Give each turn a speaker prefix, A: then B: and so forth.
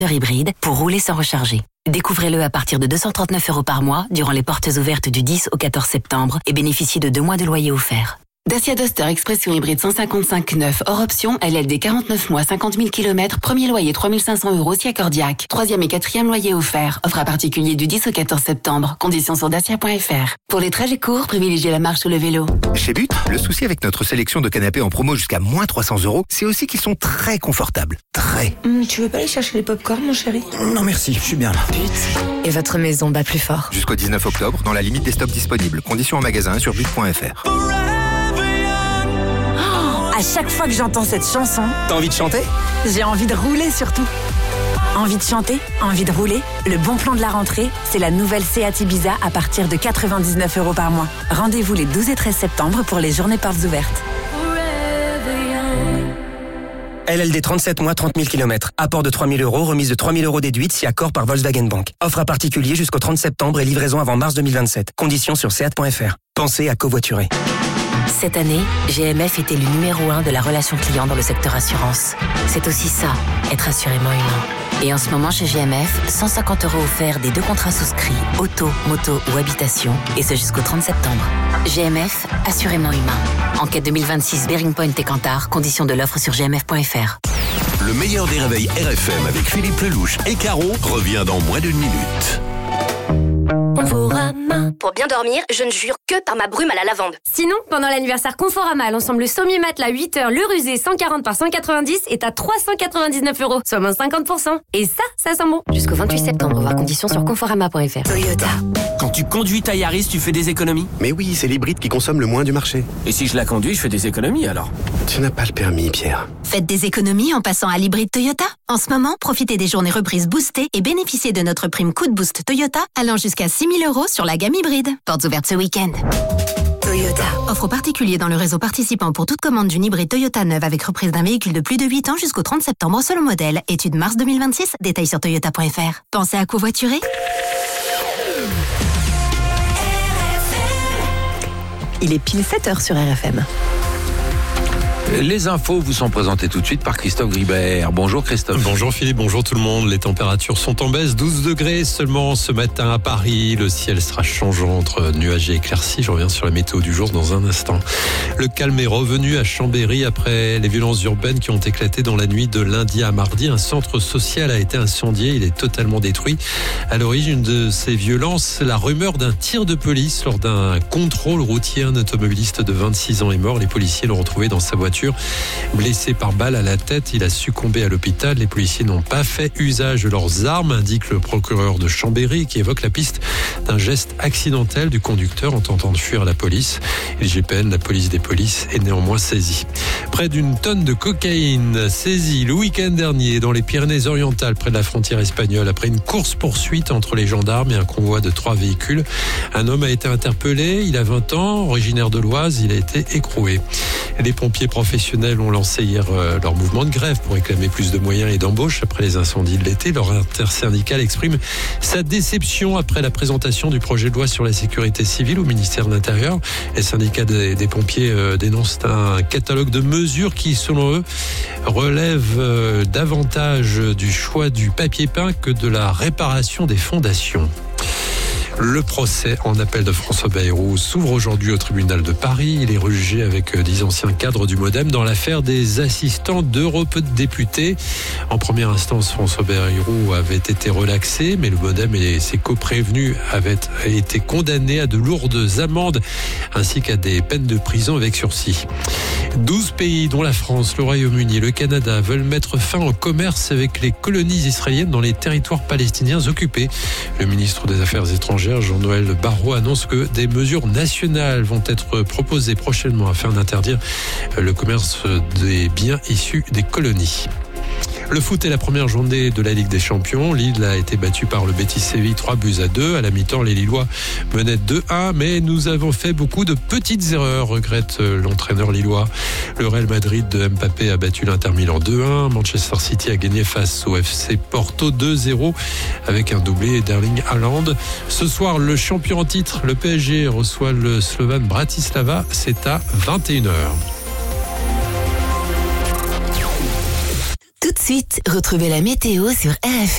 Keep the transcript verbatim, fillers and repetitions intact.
A: hybride pour rouler sans recharger. Découvrez-le à partir de deux cent trente-neuf euros par mois durant les portes ouvertes du dix au quatorze septembre et bénéficiez de deux mois de loyer offert. Dacia Duster Expression hybride cent cinquante-cinq neuf hors option, L L D quarante-neuf mois, cinquante mille kilomètres, premier loyer trois mille cinq cents euros si accordiaque. Troisième et quatrième loyer offert. Offre à particulier du dix au quatorze septembre. Conditions sur dacia point f r. Pour les trajets courts, privilégiez la marche ou le vélo.
B: Chez But, le souci avec notre sélection de canapés en promo jusqu'à moins trois cents euros, c'est aussi qu'ils sont très confortables. Très.
C: Mmh, tu veux pas aller chercher les pop-corn, mon chéri?
B: Non merci, je suis bien là.
A: But. Et votre maison bat plus fort.
B: Jusqu'au dix-neuf octobre, dans la limite des stocks disponibles. Conditions en magasin sur but point f r.
D: À chaque fois que j'entends cette chanson,
B: T'as envie de chanter?
D: j'ai envie de rouler surtout. Envie de chanter, envie de rouler. Le bon plan de la rentrée, c'est la nouvelle Seat Ibiza à partir de quatre-vingt-dix-neuf euros par mois. Rendez-vous les douze et treize septembre pour les journées portes ouvertes.
E: L L D trente-sept mois, trente mille kilomètres. Apport de trois mille euros, remise de trois mille euros déduite si accord par Volkswagen Bank. Offre à particulier jusqu'au trente septembre et livraison avant mars deux mille vingt-sept. Conditions sur seat point f r. Pensez à covoiturer.
A: Cette année, G M F était le numéro un de la relation client dans le secteur assurance. C'est aussi ça, être assurément humain. Et en ce moment chez G M F, cent cinquante euros offerts des deux contrats souscrits, auto, moto ou habitation, et ce jusqu'au trente septembre. G M F, assurément humain. Enquête deux mille vingt-six, Bearing Point et Kantar, conditions de l'offre sur g m f point f r.
F: Le meilleur des réveils R F M avec Philippe Lelouch et Caro revient dans moins d'une minute.
G: Conforama. Pour bien dormir, je ne jure que par ma brume à la lavande.
H: Sinon, pendant l'anniversaire Conforama, l'ensemble Sommier Matelas huit heures, le rusé cent quarante par cent quatre-vingt-dix est à trois cent quatre-vingt-dix-neuf euros, soit moins cinquante pour cent. Et ça, ça sent bon.
A: Jusqu'au vingt-huit septembre, voir conditions sur conforama point f r.
I: Toyota.
J: Quand tu conduis ta Yaris, tu fais des économies?
I: Mais oui, c'est l'hybride qui consomme le moins du marché.
J: Et si je la conduis, je fais des économies alors?
I: Tu n'as pas le permis, Pierre.
K: Faites des économies en passant à l'hybride Toyota. En ce moment, profitez des journées reprises boostées et bénéficiez de notre prime coup de boost Toyota allant jusqu'à six mille euros sur la gamme hybride. Portes ouvertes ce week-end.
I: Toyota.
K: Offre particulier dans le réseau participant pour toute commande d'une hybride Toyota neuve avec reprise d'un véhicule de plus de huit ans jusqu'au trente septembre selon modèle. Étude mars deux mille vingt-six. Détails sur toyota point f r. Pensez à covoiturer.
D: Il est pile sept heures sur R F M.
L: Les infos vous sont présentées tout de suite par Christophe Gribert. Bonjour Christophe.
M: Bonjour Philippe, bonjour tout le monde. Les températures sont en baisse, douze degrés seulement ce matin à Paris. Le ciel sera changeant entre nuages et éclaircies. Je reviens sur la météo du jour dans un instant. Le calme est revenu à Chambéry après les violences urbaines qui ont éclaté dans la nuit de lundi à mardi. Un centre social a été incendié, il est totalement détruit. À l'origine de ces violences, la rumeur d'un tir de police lors d'un contrôle routier. Un automobiliste de vingt-six ans est mort. Les policiers l'ont retrouvé dans sa voiture. Blessé par balle à la tête, il a succombé à l'hôpital. Les policiers n'ont pas fait usage de leurs armes, indique le procureur de Chambéry, qui évoque la piste d'un geste accidentel du conducteur en tentant de fuir la police. Et le G P N, la police des polices, est néanmoins saisie. Près d'une tonne de cocaïne saisie le week-end dernier dans les Pyrénées-Orientales, près de la frontière espagnole, après une course-poursuite entre les gendarmes et un convoi de trois véhicules. Un homme a été interpellé, il a vingt ans, originaire de l'Oise, il a été écroué. Les pompiers professionnels ont lancé hier euh, leur mouvement de grève pour réclamer plus de moyens et d'embauche après les incendies de l'été. Leur intersyndicale exprime sa déception après la présentation du projet de loi sur la sécurité civile au ministère de l'Intérieur. Les syndicats des, des pompiers euh, dénoncent un catalogue de mesures qui, selon eux, relèvent euh, davantage du choix du papier peint que de la réparation des fondations. Le procès en appel de François Bayrou s'ouvre aujourd'hui au tribunal de Paris. Il est jugé avec dix anciens cadres du MoDem dans l'affaire des assistants d'eurodéputés. En première instance, François Bayrou avait été relaxé, mais le MoDem et ses coprévenus avaient été condamnés à de lourdes amendes ainsi qu'à des peines de prison avec sursis. douze pays, dont la France, le Royaume-Uni et le Canada, veulent mettre fin au commerce avec les colonies israéliennes dans les territoires palestiniens occupés. Le ministre des Affaires étrangères, Jean-Noël Barrot, annonce que des mesures nationales vont être proposées prochainement afin d'interdire le commerce des biens issus des colonies. Le foot est la première journée de la Ligue des Champions. Lille a été battu par le Betis Séville trois buts à deux. À la mi-temps, les Lillois menaient deux un, mais nous avons fait beaucoup de petites erreurs, regrette l'entraîneur lillois. Le Real Madrid de Mbappé a battu l'Inter Milan deux un. Manchester City a gagné face au F C Porto deux zéro avec un doublé d'Erling Haaland. Ce soir, le champion en titre, le P S G, reçoit le Slovan Bratislava. C'est à vingt et une heures.
A: Tout de suite, retrouvez la météo sur R F M.